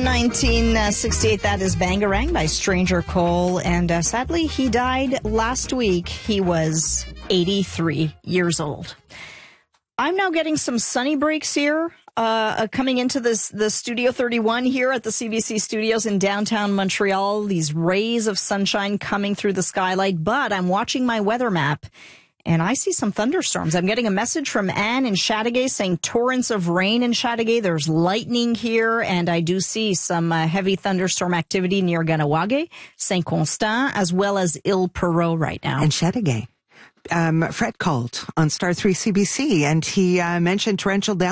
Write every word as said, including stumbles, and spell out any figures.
From nineteen sixty-eight, that is Bangarang by Stranger Cole. And uh, sadly, he died last week. He was eighty-three years old. I'm now getting some sunny breaks here, uh, coming into this the Studio thirty-one here at the C B C studios in downtown Montreal. These rays of sunshine coming through the skylight, but I'm watching my weather map, and I see some thunderstorms. I'm getting a message from Anne in Chateauguay saying torrents of rain in Chateauguay. There's lightning here, and I do see some uh, heavy thunderstorm activity near Ganawage, Saint-Constant, as well as Ile-Perrot right now. And Chateauguay. Um, Fred called on Star three C B C, and he uh, mentioned torrential down.